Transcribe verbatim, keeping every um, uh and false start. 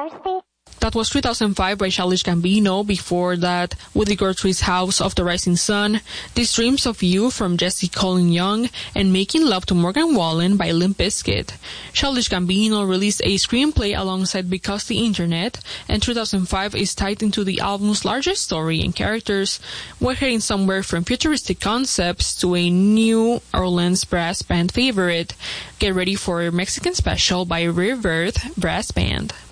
thirsty. That was two thousand five by Childish Gambino. Before that, Woody Guthrie's House of the Rising Sun, These Dreams of You from Jesse Colin Young, and Making Love to Morgan Wallen by Limp Bizkit. Childish Gambino released a screenplay alongside Because the Internet, and two thousand five is tied into the album's largest story and characters. We're heading somewhere from futuristic concepts to a New Orleans brass band favorite. Get ready for Mexican Special by Rebirth Brass Band.